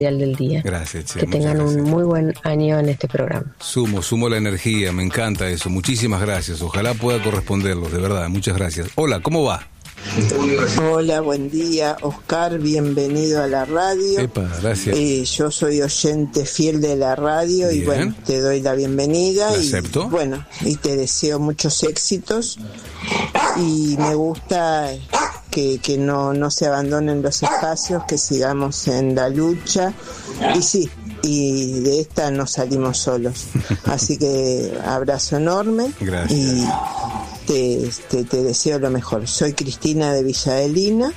del día. Gracias, Che. Que tengan un muy buen año en este programa. Sumo la energía, me encanta eso. Muchísimas gracias. Ojalá pueda corresponderlos, de verdad. Muchas gracias. Hola, ¿cómo va? Hola, buen día, Oscar, bienvenido a la radio. Epa, gracias. Yo soy oyente fiel de la radio. Bien. Y bueno, te doy la bienvenida. ¿La acepto? Bueno, y te deseo muchos éxitos y me gusta que no se abandonen los espacios, que sigamos en la lucha y sí, y de esta no salimos solos. Así que abrazo enorme. Gracias. Y te deseo lo mejor. Soy Cristina de Villa Adelina.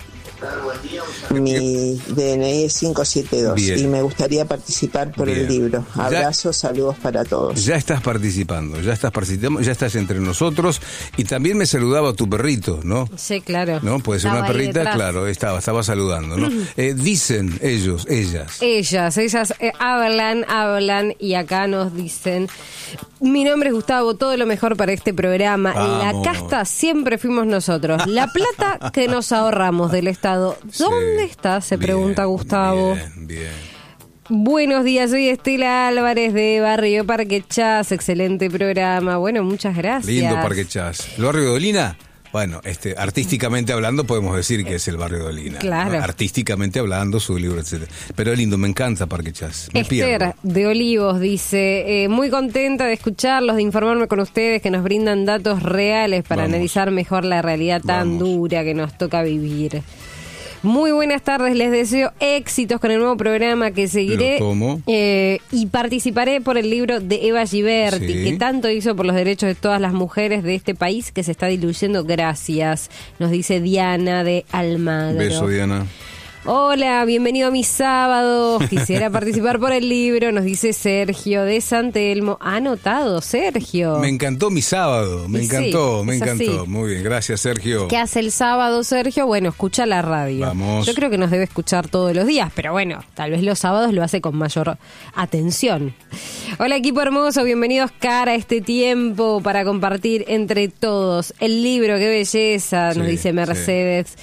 Mi DNI es 572. Bien. Y me gustaría participar por el libro. Abrazos, saludos para todos. Ya estás participando, ya estás entre nosotros. Y también me saludaba tu perrito, ¿no? Sí, claro. ¿No? Puede ser una perrita, detrás. claro, estaba saludando, ¿no? Dicen ellas hablan y acá nos dicen: mi nombre es Gustavo, todo lo mejor para este programa. Vamos. La casta siempre fuimos nosotros. La plata que nos ahorramos del Estado, ¿dónde está? Se pregunta Gustavo. Bien. Buenos días, soy Estela Álvarez de Barrio Parque Chas. Excelente programa. Bueno, muchas gracias. Lindo Parque Chas. ¿El barrio de Dolina? Bueno, artísticamente hablando podemos decir que es el barrio de Dolina. Claro. ¿No? Artísticamente hablando, su libro, etcétera. Pero es lindo, me encanta Parque Chas. Esther de Olivos dice: muy contenta de escucharlos, de informarme con ustedes, que nos brindan datos reales para analizar mejor la realidad tan dura que nos toca vivir. Muy buenas tardes, les deseo éxitos con el nuevo programa que seguiré. Lo tomo. Y participaré por el libro de Eva Giberti, que tanto hizo por los derechos de todas las mujeres de este país que se está diluyendo. Gracias, nos dice Diana de Almagro. Beso, Diana. Hola, bienvenido a mi sábado. Quisiera participar por el libro, nos dice Sergio de San Telmo. Anotado, Sergio. Me encantó mi sábado, me encantó. Así. Muy bien, gracias, Sergio. ¿Qué hace el sábado, Sergio? Bueno, escucha la radio. Vamos. Yo creo que nos debe escuchar todos los días, pero bueno, tal vez los sábados lo hace con mayor atención. Hola, equipo hermoso, bienvenidos a este tiempo para compartir entre todos el libro. Qué belleza, nos dice Mercedes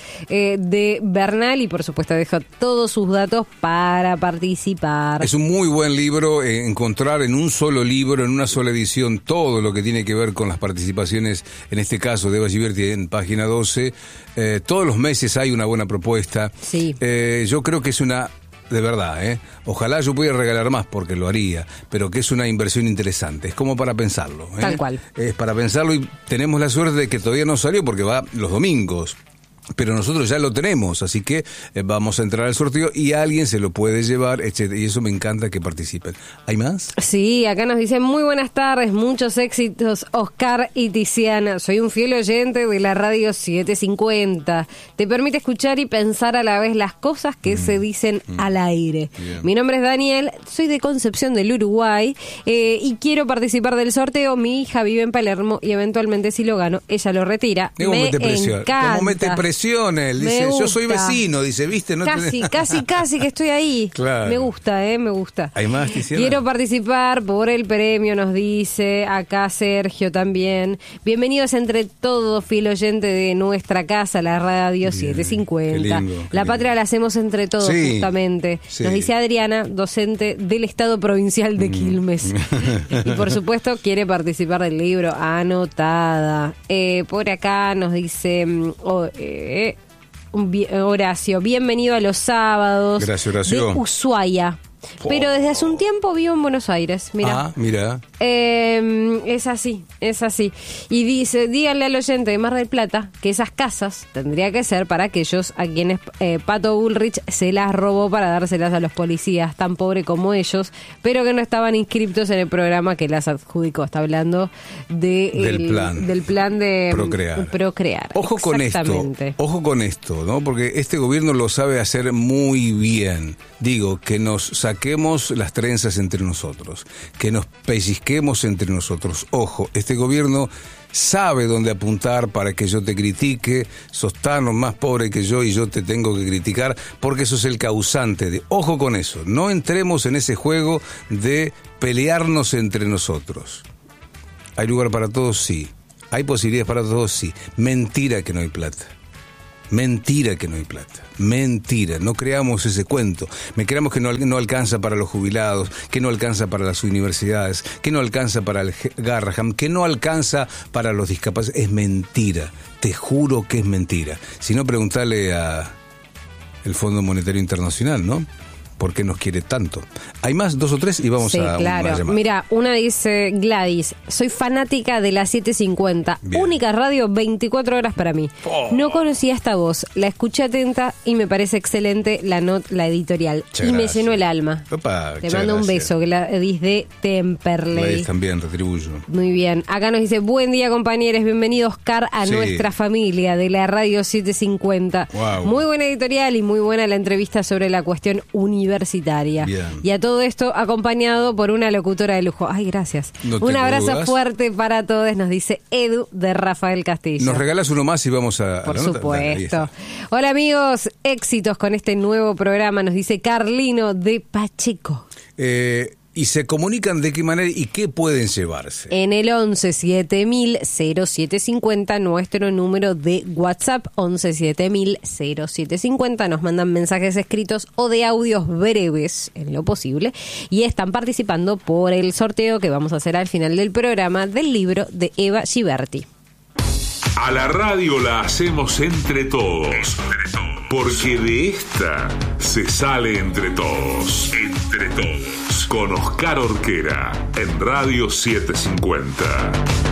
de Bernal, y por supuesto dejo todos sus datos para participar. Es un muy buen libro, encontrar en un solo libro, en una sola edición, todo lo que tiene que ver con las participaciones, en este caso de Eva Giberti en página 12. Todos los meses hay una buena propuesta. Sí. Yo creo que es una... De verdad, ojalá yo pudiera regalar más porque lo haría, pero que es una inversión interesante, es como para pensarlo. Tal cual. Es para pensarlo y tenemos la suerte de que todavía no salió porque va los domingos. Pero nosotros ya lo tenemos, así que vamos a entrar al sorteo y alguien se lo puede llevar, y eso me encanta que participen. ¿Hay más? Sí, acá nos dicen: muy buenas tardes, muchos éxitos, Oscar y Tiziana. Soy un fiel oyente de la radio 750. Te permite escuchar y pensar a la vez las cosas que se dicen al aire. Bien. Mi nombre es Daniel, soy de Concepción del Uruguay y quiero participar del sorteo. Mi hija vive en Palermo y eventualmente, si lo gano, ella lo retira. Me encanta. ¿Cómo mete presión? Él dice, yo soy vecino, dice, ¿viste? No casi que estoy ahí. Claro. Me gusta. ¿Hay más, Tiziana? Quiero participar por el premio, nos dice acá Sergio también. Bienvenidos entre todos, fiel oyente de nuestra casa, la radio 750. Qué lindo, la patria la hacemos entre todos, justamente. Sí. Nos dice Adriana, docente del Estado Provincial de Quilmes. Y por supuesto quiere participar del libro. Anotada. Por acá nos dice... Horacio, bienvenido a los sábados. Gracias, Horacio. De Ushuaia. Pero desde hace un tiempo vivo en Buenos Aires, mira. Mira. Es así. Y dice, díganle al oyente de Mar del Plata que esas casas tendría que ser para aquellos a quienes Pato Bullrich se las robó para dárselas a los policías, tan pobre como ellos, pero que no estaban inscriptos en el programa que las adjudicó. Está hablando del plan de procrear. Ojo con esto, ¿no? Porque este gobierno lo sabe hacer muy bien. Digo, que nos saquemos las trenzas entre nosotros, que nos pellizquemos entre nosotros. Ojo, este gobierno sabe dónde apuntar para que yo te critique, sos tan o más pobre que yo y yo te tengo que criticar porque sos el causante de... Ojo con eso, no entremos en ese juego de pelearnos entre nosotros. ¿Hay lugar para todos? Sí. ¿Hay posibilidades para todos? Sí. Mentira que no hay plata. Mentira que no hay plata. Mentira. No creamos ese cuento. Me creamos que no alcanza para los jubilados, que no alcanza para las universidades, que no alcanza para el Garrahan, que no alcanza para los discapacitados. Es mentira. Te juro que es mentira. Si no, preguntale a el Fondo Monetario Internacional, ¿no? ¿Por qué nos quiere tanto? Hay más, 2 o 3 y vamos a una llamada. Mira, una dice Gladys, soy fanática de la 750, Bien. Única radio 24 horas para mí. No conocía esta voz, la escuché atenta y me parece excelente la editorial. Y me llenó el alma. Opa, te mando un beso, Gladys de Temperley. Gladys también, retribuyo. Muy bien. Acá nos dice, buen día compañeros, bienvenido Oscar a nuestra familia de la radio 750. Wow. Muy buena editorial y muy buena la entrevista sobre la cuestión universitaria. Bien. Y a todo esto acompañado por una locutora de lujo. Ay, gracias. Un abrazo fuerte para todos, nos dice Edu de Rafael Castillo. ¿Nos regalas uno más y vamos a Por la supuesto. Nota? Hola amigos, éxitos con este nuevo programa, nos dice Carlino de Pacheco. ¿Y se comunican de qué manera y qué pueden llevarse? En el 11 7000 0750, nuestro número de WhatsApp, 11 7000 0750, nos mandan mensajes escritos o de audios breves, en lo posible, y están participando por el sorteo que vamos a hacer al final del programa del libro de Eva Giberti. A la radio la hacemos entre todos, porque de esta se sale entre todos. Entre todos. Con Oscar Orquera en Radio 750.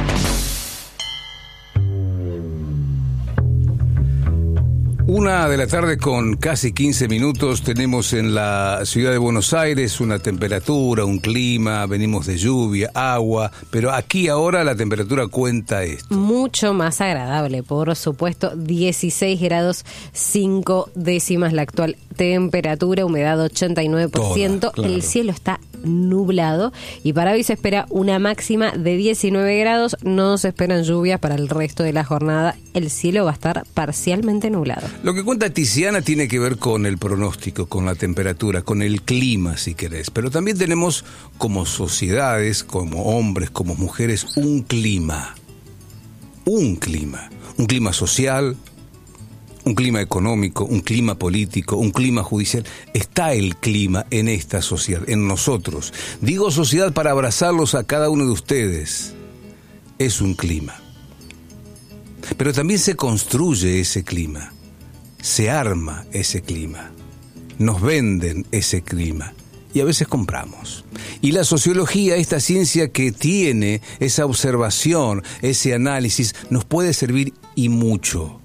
1 de la tarde con casi 15 minutos. Tenemos en la ciudad de Buenos Aires una temperatura, un clima, venimos de lluvia, agua, pero aquí ahora la temperatura cuenta esto. Mucho más agradable, por supuesto, 16 grados 5 décimas la actual temperatura, humedad 89%, Toda, claro. El cielo está nublado y para hoy se espera una máxima de 19 grados, no se esperan lluvias para el resto de la jornada, el cielo va a estar parcialmente nublado. Lo que cuenta Tiziana tiene que ver con el pronóstico, con la temperatura, con el clima, si querés. Pero también tenemos como sociedades, como hombres, como mujeres, un clima. Un clima social, un clima económico, un clima político, un clima judicial. Está el clima en esta sociedad, en nosotros. Digo sociedad para abrazarlos a cada uno de ustedes. Es un clima. Pero también se construye ese clima. Se arma ese clima, nos venden ese clima y a veces compramos. Y la sociología, esta ciencia que tiene esa observación, ese análisis, nos puede servir y mucho.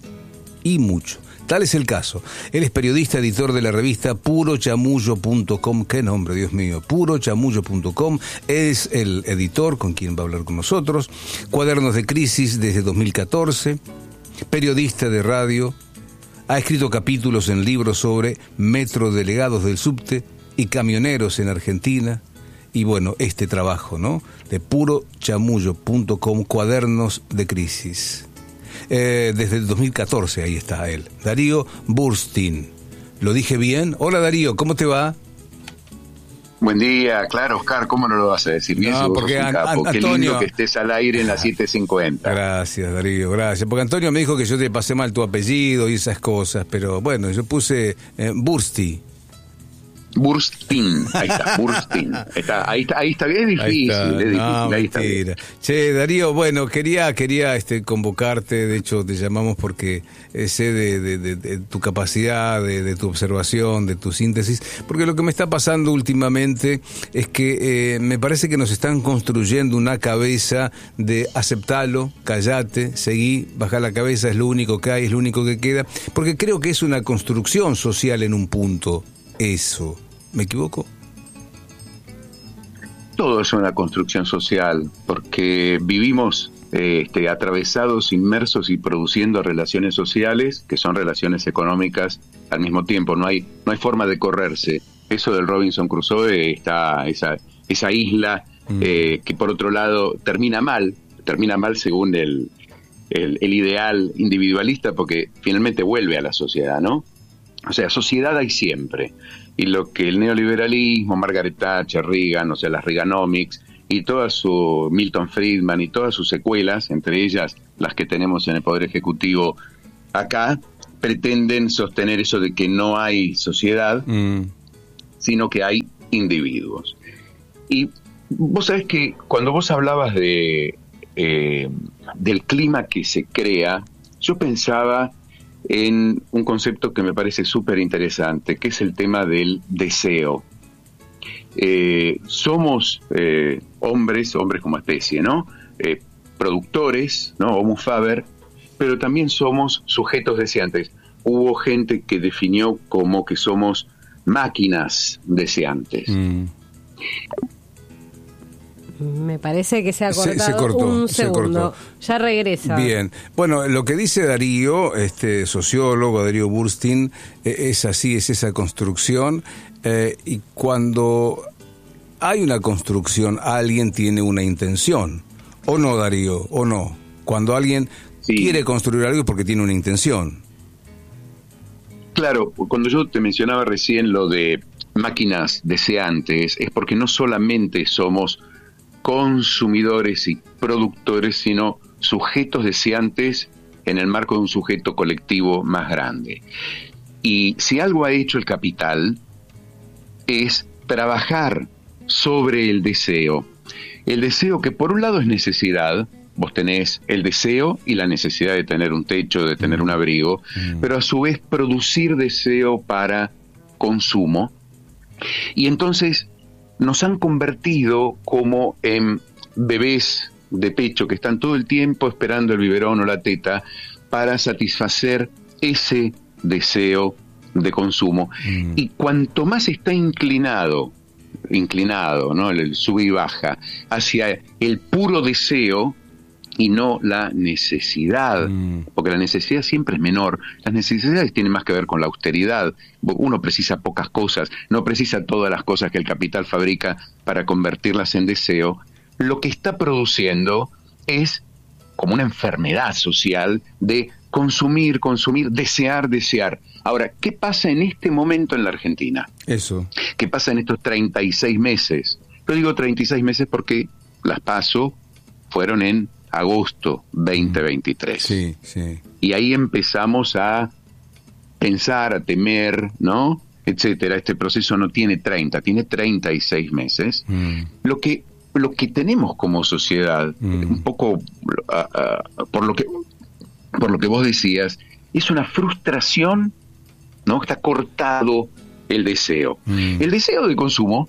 Tal es el caso. Él es periodista, editor de la revista PuroChamullo.com. ¡Qué nombre, Dios mío! PuroChamullo.com. Es el editor con quien va a hablar con nosotros. Cuadernos de Crisis desde 2014. Periodista de radio. Ha escrito capítulos en libros sobre metrodelegados del subte y camioneros en Argentina. Y bueno, este trabajo, ¿no? De PuroChamullo.com, Cuadernos de Crisis. Desde el 2014, ahí está él. Darío Burstein. ¿Lo dije bien? Hola Darío, ¿cómo te va? Buen día, claro, Oscar, ¿cómo no lo vas a decir bien? No, porque Antonio... Qué lindo que estés al aire en la 750. Gracias, Darío, gracias. Porque Antonio me dijo que yo te pasé mal tu apellido y esas cosas, pero bueno, yo puse Burstein. Burstein, ahí está, Burstein. Ahí está, bien difícil, es difícil, ahí está bien. Che, Darío, bueno, quería convocarte, de hecho te llamamos porque sé de tu capacidad, de tu observación, de tu síntesis, porque lo que me está pasando últimamente es que me parece que nos están construyendo una cabeza de aceptalo, callate, seguí, bajá la cabeza, es lo único que hay, es lo único que queda, porque creo que es una construcción social en un punto. Eso, ¿me equivoco? Todo es una construcción social, porque vivimos atravesados, inmersos y produciendo relaciones sociales, que son relaciones económicas al mismo tiempo. No hay forma de correrse. Eso del Robinson Crusoe está esa isla que por otro lado termina mal según el ideal individualista, porque finalmente vuelve a la sociedad, ¿no? O sea, sociedad hay siempre. Y lo que el neoliberalismo, Margaret Thatcher, Reagan, o sea, las Reaganomics, y toda su Milton Friedman y todas sus secuelas, entre ellas las que tenemos en el Poder Ejecutivo acá, pretenden sostener eso de que no hay sociedad, sino que hay individuos. Y vos sabés que cuando vos hablabas del clima que se crea, yo pensaba en un concepto que me parece súper interesante, que es el tema del deseo. Somos hombres como especie, ¿no? Productores, ¿no? Homo faber, pero también somos sujetos deseantes. Hubo gente que definió como que somos máquinas deseantes. Me parece que se ha cortado un segundo. Ya regresa. Bien. Bueno, lo que dice Darío, sociólogo, Darío Burstein, es así, es esa construcción. Y cuando hay una construcción, alguien tiene una intención. ¿O no, Darío? ¿O no? Cuando alguien quiere construir algo es porque tiene una intención. Claro, cuando yo te mencionaba recién lo de máquinas deseantes, es porque no solamente somos consumidores y productores, sino sujetos deseantes en el marco de un sujeto colectivo más grande. Y si algo ha hecho el capital es trabajar sobre el deseo. El deseo que por un lado es necesidad, vos tenés el deseo y la necesidad de tener un techo, de tener un abrigo, pero a su vez producir deseo para consumo. Y entonces nos han convertido como en bebés de pecho que están todo el tiempo esperando el biberón o la teta para satisfacer ese deseo de consumo. Y cuanto más está inclinado, ¿no? El sube y baja hacia el puro deseo y no la necesidad, porque la necesidad siempre es menor. Las necesidades tienen más que ver con la austeridad. Uno precisa pocas cosas, no precisa todas las cosas que el capital fabrica para convertirlas en deseo. Lo que está produciendo es como una enfermedad social de consumir, desear. Ahora, ¿qué pasa en este momento en la Argentina? Eso. ¿Qué pasa en estos 36 meses? Yo digo 36 meses porque las PASO fueron en agosto 2023. Sí. Y ahí empezamos a pensar, a temer, ¿no? Etcétera. Este proceso no tiene 30, tiene 36 meses. Lo que tenemos como sociedad, un poco por lo que vos decías, es una frustración, ¿no? Está cortado el deseo. El deseo de consumo,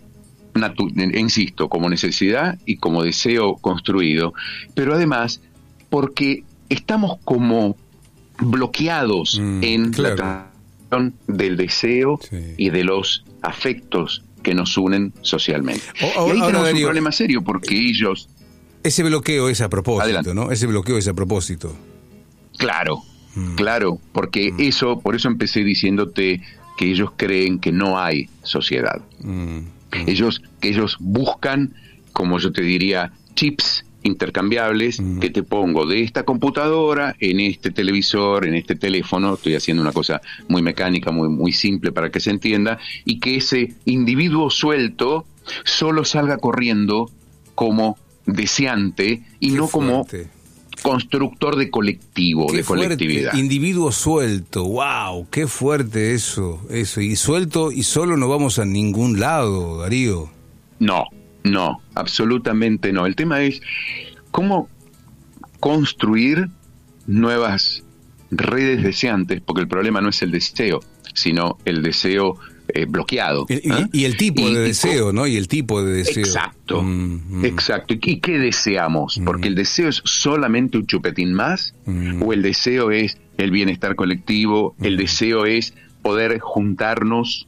insisto, como necesidad y como deseo construido, pero además porque estamos como bloqueados en la transición del deseo y de los afectos que nos unen socialmente. Y ahí tenemos un problema serio porque ellos... Ese bloqueo es a propósito, Adelante. ¿no? Ese bloqueo es a propósito. Claro, porque por eso empecé diciéndote que ellos creen que no hay sociedad. Ellos buscan, como yo te diría, chips intercambiables que te pongo de esta computadora en este televisor, en este teléfono. Estoy haciendo una cosa muy mecánica, muy simple para que se entienda, y que ese individuo suelto solo salga corriendo como deseante y no como constructor de colectivo, de colectividad. Individuo suelto, wow, qué fuerte eso, y suelto y solo no vamos a ningún lado, Darío. No, absolutamente no. El tema es cómo construir nuevas redes deseantes, porque el problema no es el deseo, sino el deseo bloqueado. Y el tipo de deseo, ¿no? Y el tipo de deseo. Exacto. ¿Y qué deseamos? Porque el deseo es solamente un chupetín más, o el deseo es el bienestar colectivo, el deseo es poder juntarnos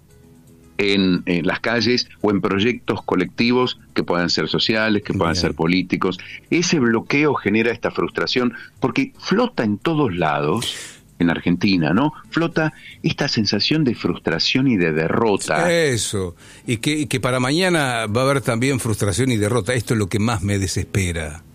en las calles o en proyectos colectivos que puedan ser sociales, que puedan ser políticos. Ese bloqueo genera esta frustración porque flota en todos lados. En Argentina, ¿no? Flota esta sensación de frustración y de derrota. Eso, y que para mañana va a haber también frustración y derrota. Esto es lo que más me desespera.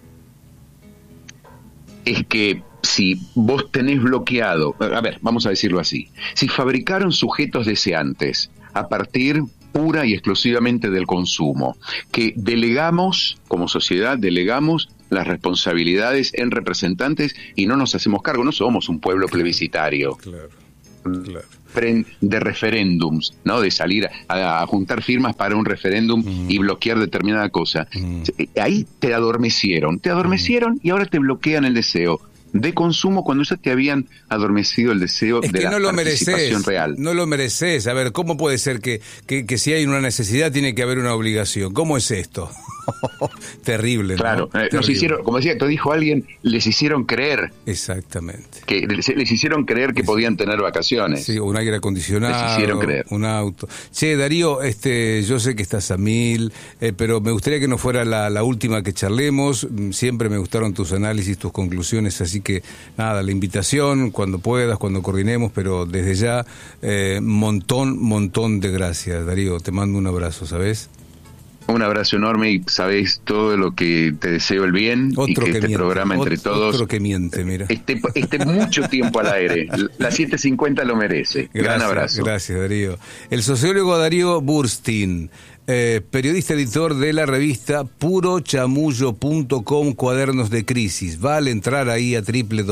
Es que si vos tenés bloqueado, a ver, vamos a decirlo así, si fabricaron sujetos deseantes a partir pura y exclusivamente del consumo, que delegamos, como sociedad, delegamos las responsabilidades en representantes y no nos hacemos cargo. No somos un pueblo plebiscitario. Claro. De referéndums, ¿no? De salir a juntar firmas para un referéndum y bloquear determinada cosa. Ahí te adormecieron y ahora te bloquean el deseo de consumo cuando ya te habían adormecido el deseo de la participación real. No lo mereces. A ver, ¿cómo puede ser que si hay una necesidad tiene que haber una obligación? ¿Cómo es esto? Terrible, ¿no? Claro, nos hicieron, como decía, te dijo alguien, les hicieron creer. Exactamente. Que les hicieron creer que podían tener vacaciones. Sí, un aire acondicionado, les hicieron creer. Un auto. Che, Darío, yo sé que estás a 1000, pero me gustaría que no fuera la última que charlemos. Siempre me gustaron tus análisis, tus conclusiones, así que nada, la invitación, cuando puedas, cuando coordinemos, pero desde ya, montón de gracias, Darío. Te mando un abrazo, ¿sabes? Un abrazo enorme y sabés todo lo que te deseo el bien y que este programa entre todos otro que miente, mira. Esté mucho tiempo al aire. La 750 lo merece. Gran abrazo. Gracias, Darío. El sociólogo Darío Burstein, periodista editor de la revista PuroChamullo.com, Cuadernos de Crisis. Vale entrar ahí a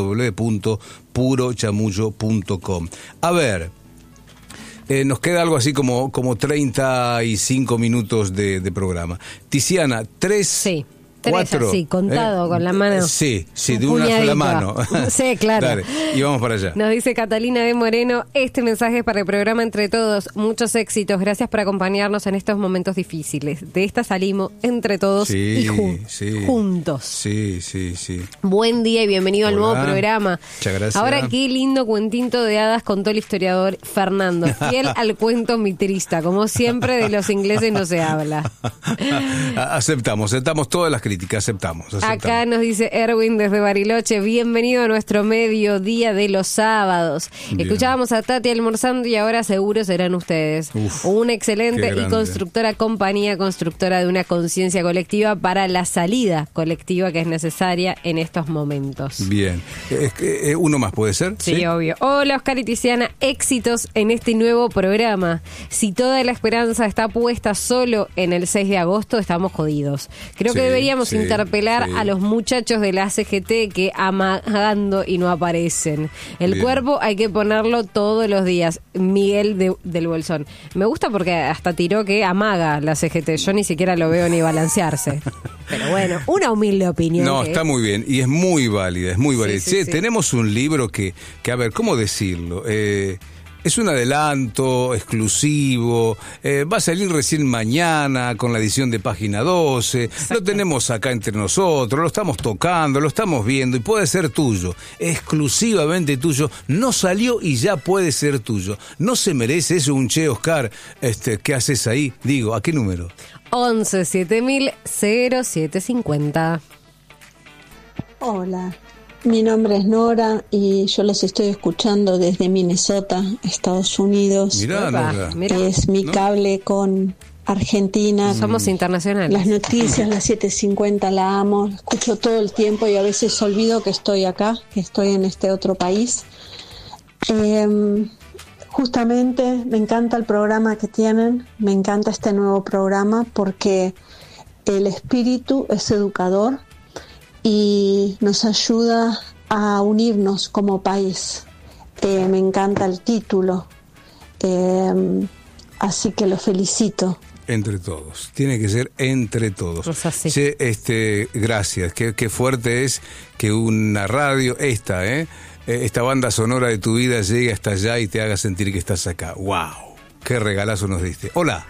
www.purochamullo.com. A ver, nos queda algo así como 35 minutos de programa. Tiziana, 3... Sí. 4, así, contado con la mano. Sí, de una sola mano. Sí, claro. Dale, y vamos para allá. Nos dice Catalina de Moreno, este mensaje es para el programa Entre Todos. Muchos éxitos, gracias por acompañarnos en estos momentos difíciles. De esta salimos entre todos y juntos. Sí. Buen día y bienvenido al nuevo programa. Muchas gracias. Ahora, qué lindo cuentito de hadas contó el historiador Fernando. Fiel al cuento mitrista. Como siempre, de los ingleses no se habla. Aceptamos todas las críticas. Aceptamos. Acá nos dice Erwin desde Bariloche, bienvenido a nuestro mediodía de los sábados. Bien. Escuchábamos a Tati almorzando y ahora seguro serán ustedes. Una excelente y constructora compañía, constructora de una conciencia colectiva para la salida colectiva que es necesaria en estos momentos. Bien. ¿Uno más puede ser? Sí, obvio. Hola, Oscar y Tiziana, éxitos en este nuevo programa. Si toda la esperanza está puesta solo en el 6 de agosto, estamos jodidos. Creo que deberíamos interpelar a los muchachos de la CGT que amagando y no aparecen. El cuerpo hay que ponerlo todos los días. Miguel del Bolsón. Me gusta porque hasta tiró que amaga la CGT. Yo ni siquiera lo veo ni balancearse. Pero bueno, una humilde opinión. No, está muy bien y es muy válida, Sí. Tenemos un libro que a ver, ¿cómo decirlo? Es un adelanto exclusivo, va a salir recién mañana con la edición de Página 12, lo tenemos acá entre nosotros, lo estamos tocando, lo estamos viendo y puede ser tuyo, exclusivamente tuyo, no salió y ya puede ser tuyo. ¿No se merece eso un che, Oscar? ¿Qué haces ahí? Digo, ¿a qué número? 11 7000 0750. Hola. Mi nombre es Nora y yo los estoy escuchando desde Minnesota, Estados Unidos. Mirá. Es mi cable con Argentina. Somos internacionales. Las noticias, las 750, la amo. Escucho todo el tiempo y a veces olvido que estoy acá, que estoy en este otro país. Justamente me encanta el programa que tienen, me encanta este nuevo programa porque el espíritu es educador y nos ayuda a unirnos como país. Me encanta el título, así que lo felicito. Entre todos, tiene que ser entre todos. Es así. Che, gracias, qué fuerte es que una radio, esta banda sonora de tu vida llegue hasta allá y te haga sentir que estás acá. ¡Wow! ¡Qué regalazo nos diste! ¡Hola!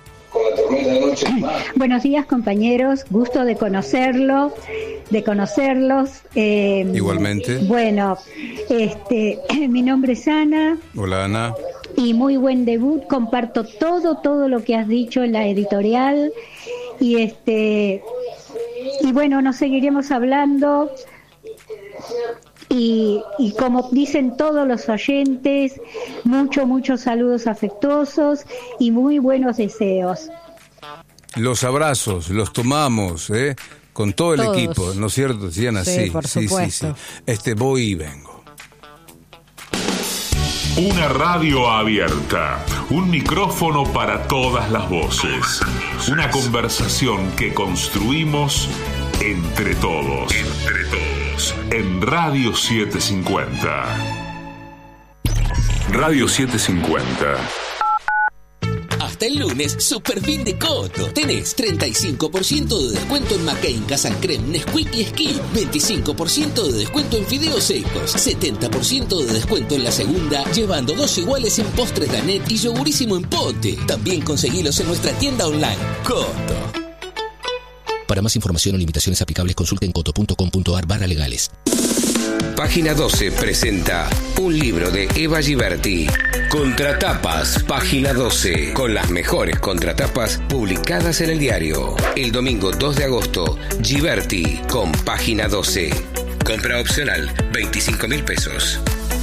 Buenos días, compañeros, gusto de conocerlos. Igualmente. Bueno, mi nombre es Ana. Hola, Ana. Y muy buen debut, comparto todo lo que has dicho en la editorial y bueno, nos seguiremos hablando y como dicen todos los oyentes, muchos saludos afectuosos y muy buenos deseos. Los abrazos, los tomamos, con todo el equipo, ¿no es cierto, Tiziana? Sí, por supuesto. Sí. Voy y vengo. Una radio abierta, un micrófono para todas las voces, una conversación que construimos Entre Todos. Entre Todos. En Radio 750. Radio 750. Hasta el lunes, super fin de Coto. Tenés 35% de descuento en McCain, Casa Creme, Nesquik y Skin. 25% de descuento en fideos secos. 70% de descuento en la segunda, llevando 2 iguales en postres Danet y yogurísimo en pote. También conseguilos en nuestra tienda online. Coto. Para más información o limitaciones aplicables, consulten coto.com.ar/legales. Página 12 presenta un libro de Eva Giberti. Contratapas, página 12, con las mejores contratapas publicadas en el diario. El domingo 2 de agosto, Giberti con página 12. Compra opcional, 25.000 pesos.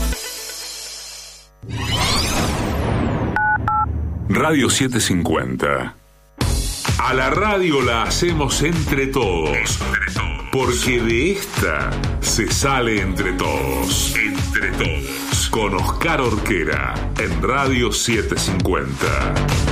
Radio 750. A la radio la hacemos entre todos. Porque de esta se sale entre todos. Entre Todos. Con Oscar Orquera en Radio 750.